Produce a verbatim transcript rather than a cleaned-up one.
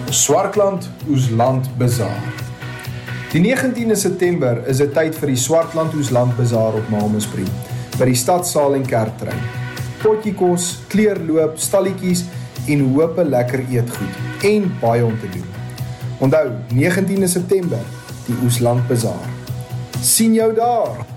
Swartland Oesland Bazaar. Die negentiende September is dit tyd vir die Swartland Oesland Bazaar op Malmesbury, by die stadsaal en kerktrein. Potjiekos, kleurloop, stalletjies en hoop lekker eetgoed en baie om te doen. Onthou, negentiende September, die Oesland Bazaar. Sien jou daar!